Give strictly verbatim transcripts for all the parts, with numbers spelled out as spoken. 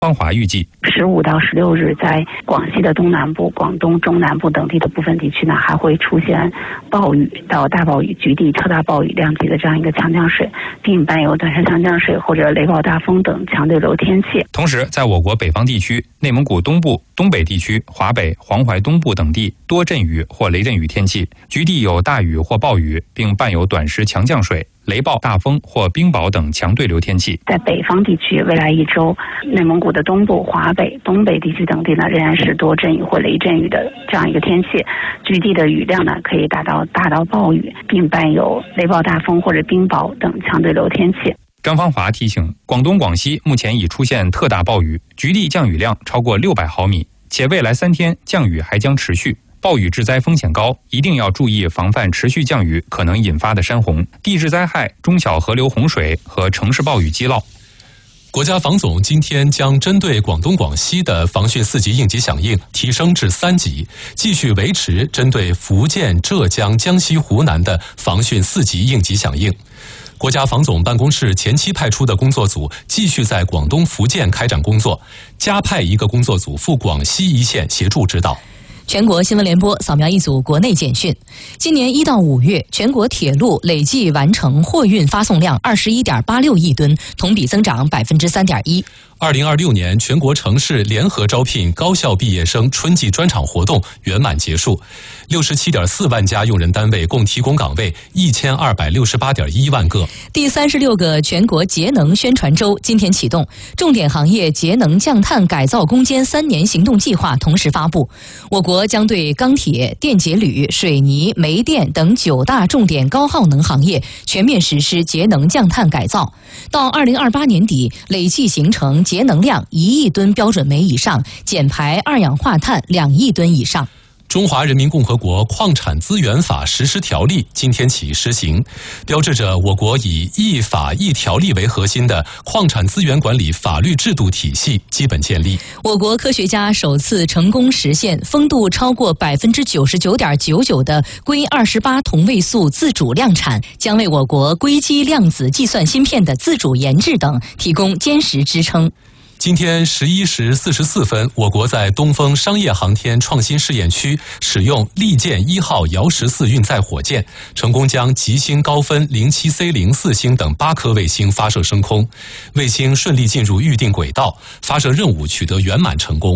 方华预计， 十五到十六日，在广西的东南部、广东中南部等地的部分地区呢，还会出现暴雨到大暴雨、局地特大暴雨量级的这样一个强降水，并伴有短时强降水或者雷暴大风等强对流天气。 同时，在我国北方地区、内蒙古东部、东北地区、华北、黄淮东部等地多阵雨或雷阵雨天气，局地有大雨或暴雨，并伴有短时强降水、雷暴大风或冰雹等强对流天气。 在北方地区，未来一周，内蒙古的东部、华北、东北地区等地呢，仍然是多阵雨或雷阵雨的这样一个天气，局地的雨量呢可以达到大到暴雨，并伴有雷暴大风或者冰雹等强对流天气。 张方华提醒，广东、广西目前已出现特大暴雨，局地降雨量超过六百毫米，且未来三天降雨还将持续。暴雨致灾风险高，一定要注意防范持续降雨可能引发的山洪、地质灾害、中小河流洪水和城市暴雨击涝。 国家防总今天将针对广东、广西的防汛四级应急响应提升至三级，继续维持针对福建、浙江、江西、湖南的防汛四级应急响应。国家防总办公室前期派出的工作组继续在广东、福建开展工作，加派一个工作组赴广西一线协助指导。 全国新闻联播扫描一组国内简讯。今年一到五月，全国铁路累计完成货运发送量二十一点八六亿吨，同比增长百分之三点一。 二零二六年全国城市联合招聘高校毕业生春季专场活动圆满结束，六十七点四万家用人单位共提供岗位一千二百六十八点一万个。 第三十六个全国节能宣传周今天启动，重点行业节能降碳改造攻坚三年行动计划同时发布。我国将对钢铁、电解铝、水泥、煤电等九大重点高耗能行业全面实施节能降碳改造，到二零二八年底累计形成节能量一亿吨标准煤以上，减排二氧化碳两亿吨以上。 中华人民共和国矿产资源法实施条例今天起施行，标志着我国以一法一条例为核心的矿产资源管理法律制度体系基本建立。 我国科学家首次成功实现风度超过百分之九十九点九九的硅二十八同位素自主量产，将为我国硅基量子计算芯片的自主研制等提供坚实支撑。 今天十一时四十四分，我国在东风商业航天创新试验区使用利剑一号遥十四运载火箭，成功将吉星高分零七 C 零四星等八颗卫星发射升空，卫星顺利进入预定轨道，发射任务取得圆满成功。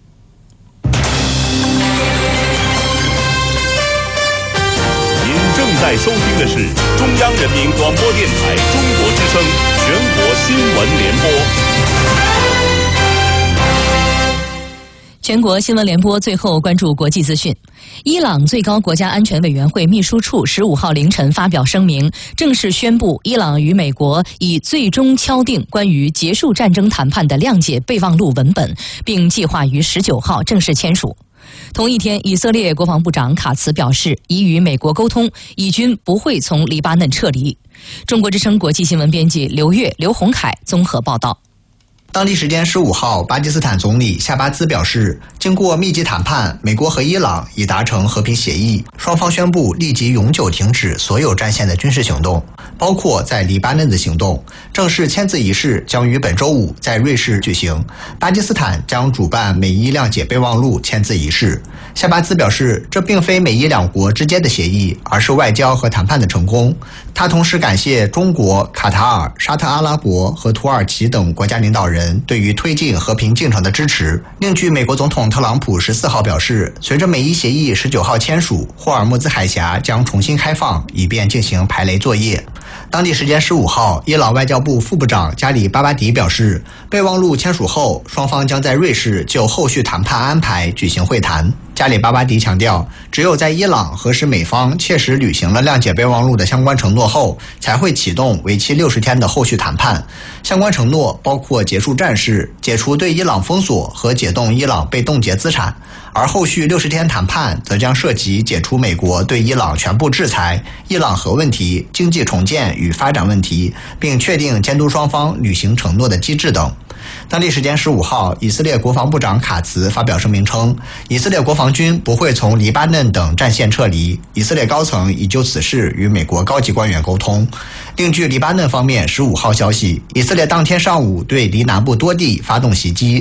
您正在收听的是中央人民广播电台中国之声全国新闻联播。 全国新闻联播最后关注国际资讯。伊朗最高国家安全委员会秘书处十五号凌晨发表声明，正式宣布伊朗与美国已最终敲定关于结束战争谈判的谅解备忘录文本，并计划于十九号正式签署。同一天，以色列国防部长卡茨表示，已与美国沟通，以军不会从黎巴嫩撤离。中国之声国际新闻编辑刘越、刘洪凯综合报道。 当地时间十五号，巴基斯坦总理夏巴兹表示，经过密集谈判，美国和伊朗已达成和平协议，双方宣布立即永久停止所有战线的军事行动，包括在黎巴嫩的行动。正式签字仪式将于本周五在瑞士举行，巴基斯坦将主办美伊谅解备忘录签字仪式。夏巴兹表示，这并非美伊两国之间的协议，而是外交和谈判的成功。他同时感谢中国、卡塔尔、沙特阿拉伯和土耳其等国家领导人对于推进和平进程的支持。另据美国总统特朗普十四号表示，随着美伊协议十九号签署，霍尔木兹海峡将重新开放，以便进行排雷作业。当地时间十五号，伊朗外交部副部长加里巴巴迪表示，备忘录签署后，双方将在瑞士就后续谈判安排举行会谈。加里巴巴迪强调，只有在伊朗核实美方切实履行了谅解备忘录的相关承诺后，才会启动为期六十天的后续谈判。相关承诺包括结束战事、解除对伊朗封锁和解冻伊朗被冻结资产，而后续六十天谈判则将涉及解除美国对伊朗全部制裁、伊朗核问题、经济重建与发展问题，并确定监督双方履行承诺的机制等。当地时间十五号，以色列国防部长卡茨发表声明称，以色列国防防军不会从黎巴嫩等战线撤离。以色列高层已就此事与美国高级官员沟通。另据黎巴嫩方面十五号消息，以色列当天上午对离南部多地发动袭击，